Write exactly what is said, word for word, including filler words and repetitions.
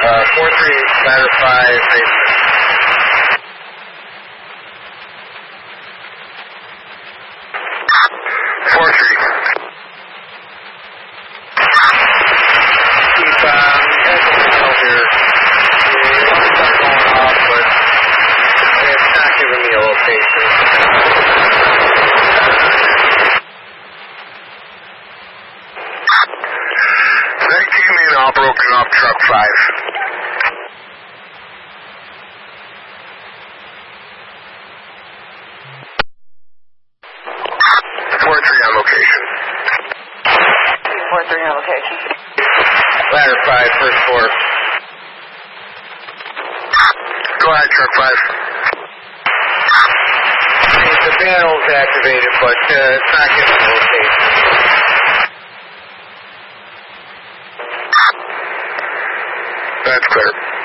Uh, four three, ladder five, basement. four three. Keep, um, heading here. The alarms are going off, but it's not giving me a location. nineteen main all broken off truck five. four three on location. four three on location. Ladder five, first floor. Go ahead, truck five. The panel's activated, but uh, it's not giving the location. That's clear.